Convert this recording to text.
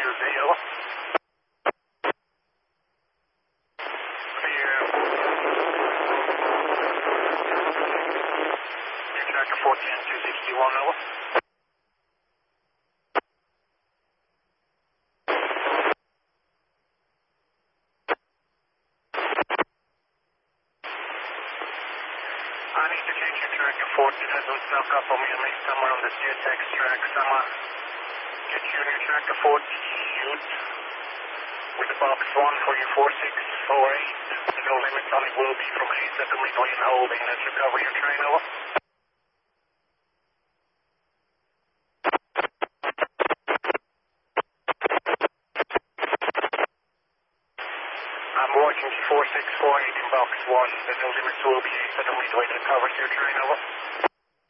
Tuesday, over. Clear. New tracker 14 and 261, over. I need to change your track to 14 as we snuck up on me and make somewhere on the CSX track. I'ma get you a new track to 14 with a box 1 for your 4648. The no limits on it will be from 87 Midway and holding. Let's recover your train, over. I'm watching 4648 in box 1. The no limits will be 87 Midway that covers your train, over.